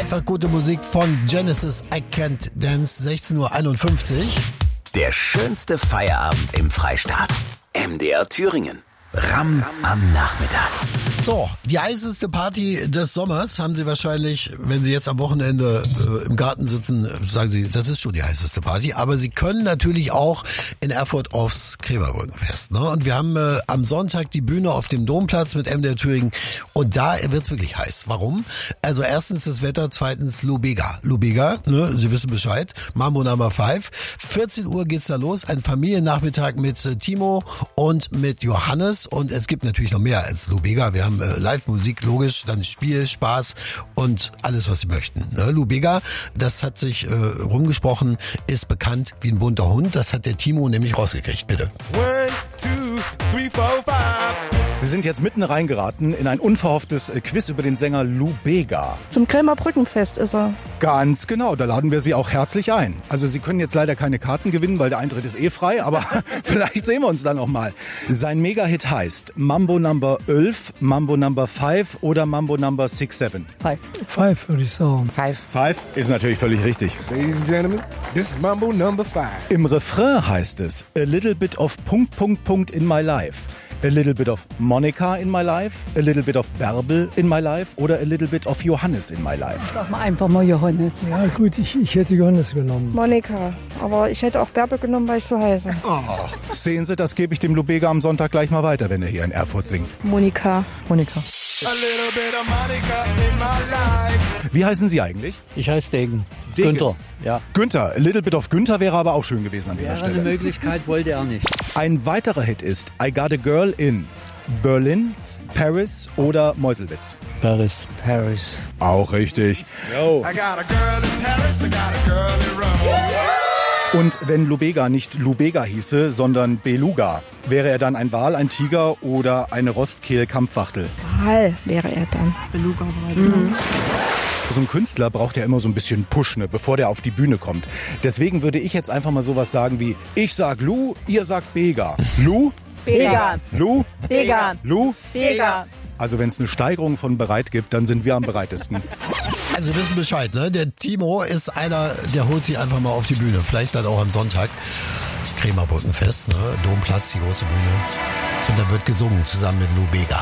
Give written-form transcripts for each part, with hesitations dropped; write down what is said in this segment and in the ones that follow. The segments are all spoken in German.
Einfach gute Musik von Genesis, I Can't Dance, 16:51 Uhr. Der schönste Feierabend im Freistaat. MDR Thüringen. Ram am Nachmittag. So, die heißeste Party des Sommers haben Sie wahrscheinlich, wenn Sie jetzt am Wochenende im Garten sitzen, sagen Sie, das ist schon die heißeste Party. Aber Sie können natürlich auch in Erfurt aufs Krämerbrückenfest. Ne? Und wir haben am Sonntag die Bühne auf dem Domplatz mit MDR Thüringen. Und da wird's wirklich heiß. Warum? Also erstens das Wetter, zweitens Lubega. Lubega, ne? Sie wissen Bescheid. Mambo Number 5. 14 Uhr geht's da los. Ein Familiennachmittag mit Timo und mit Johannes. Und es gibt natürlich noch mehr als Lubega. Wir haben Live-Musik, logisch, dann Spiel, Spaß und alles, was Sie möchten. Ne? Lubega, das hat sich rumgesprochen, ist bekannt wie ein bunter Hund. Das hat der Timo nämlich rausgekriegt. Bitte. 1, 2, 3, 4, 5. Sie sind jetzt mitten reingeraten in ein unverhofftes Quiz über den Sänger Lubega. Zum Krämerbrückenfest ist er. Ganz genau, da laden wir Sie auch herzlich ein. Also Sie können jetzt leider keine Karten gewinnen, weil der Eintritt ist frei, aber vielleicht sehen wir uns dann noch mal. Sein Mega-Hit heißt Mambo Number 11, Mambo Number 5 oder Mambo Number 6, 7. 5. 5 würde ich sagen. 5 ist natürlich völlig richtig. Ladies and gentlemen, this is Mambo Number 5. Im Refrain heißt es A little bit of ... in my life. A little bit of Monica in my life, a little bit of Bärbel in my life oder a little bit of Johannes in my life. Sag mal einfach mal Johannes. Ja gut, ich hätte Johannes genommen. Monika. Aber ich hätte auch Bärbel genommen, weil ich so heiße. Sehen Sie, das gebe ich dem Lubega am Sonntag gleich mal weiter, wenn er hier in Erfurt singt. Monika. A little bit of Monica in my life. Wie heißen Sie eigentlich? Ich heiße Degen. Degen. Günther, ja. Günther. A little bit of Günther wäre aber auch schön gewesen an dieser Wäre eine Stelle. Möglichkeit, wollte er nicht. Ein weiterer Hit ist I Got a Girl in Berlin, Paris oder Meuselwitz. Paris. Auch richtig. I got a girl in Paris, I got a girl in Rome. Und wenn Lubega nicht Lubega hieße, sondern Beluga, wäre er dann ein Wal, ein Tiger oder eine Rostkehl-Kampfwachtel? Wal wäre er dann. Beluga war So ein Künstler braucht ja immer so ein bisschen Push, ne, bevor der auf die Bühne kommt. Deswegen würde ich jetzt einfach mal sowas sagen wie, ich sag Lu, ihr sagt Bega. Lu? Bega. Lu? Bega. Lu? Bega. Also wenn es eine Steigerung von bereit gibt, dann sind wir am bereitesten. Also wissen Bescheid, ne? Der Timo ist einer, der holt sich einfach mal auf die Bühne. Vielleicht dann auch am Sonntag. Krämerbrückenfest, ne? Domplatz, die große Bühne. Und da wird gesungen zusammen mit Lubega.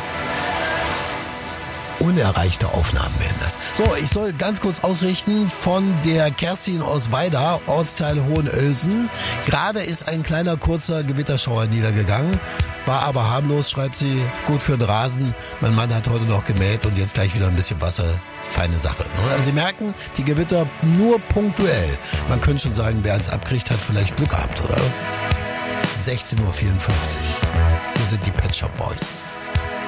Unerreichte Aufnahmen werden das. So, ich soll ganz kurz ausrichten von der Kerstin aus Weida, Ortsteil Hohenölsen. Gerade ist ein kleiner, kurzer Gewitterschauer niedergegangen, war aber harmlos, schreibt sie, gut für den Rasen. Mein Mann hat heute noch gemäht und jetzt gleich wieder ein bisschen Wasser. Feine Sache. Also Sie merken, die Gewitter nur punktuell. Man könnte schon sagen, wer eins abkriegt, hat vielleicht Glück gehabt, oder? 16:54 Uhr. Hier sind die Pet Shop Boys.